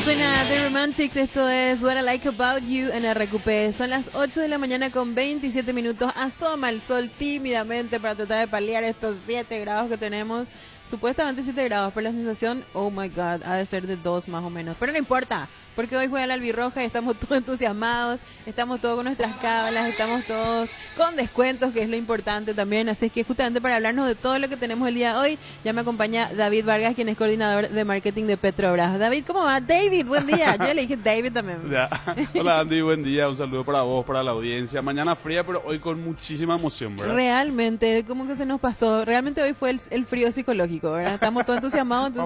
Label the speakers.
Speaker 1: Suena The Romantics, esto es What I Like About You en RQP. Son las 8 de la mañana con 27 minutos. Asoma el sol tímidamente para tratar de paliar estos 7 grados que tenemos. Supuestamente 7 grados, pero la sensación, oh my god, ha de ser de 2 más o menos. Pero no importa, porque hoy juega la albirroja y estamos todos entusiasmados, estamos todos con nuestras cábalas, estamos todos con descuentos, que es lo importante también. Así que justamente para hablarnos de todo lo que tenemos el día de hoy, ya me acompaña David Vargas, quien es coordinador de marketing de Petrobras. David, ¿cómo va? David, buen día. Yo le dije David también.
Speaker 2: Ya. Hola Andy, buen día, un saludo para vos, para la audiencia. Mañana fría, pero hoy con muchísima emoción, ¿verdad?
Speaker 1: Realmente, ¿cómo que se nos pasó? Realmente hoy fue el frío psicológico, ¿verdad? Estamos todos entusiasmados, entonces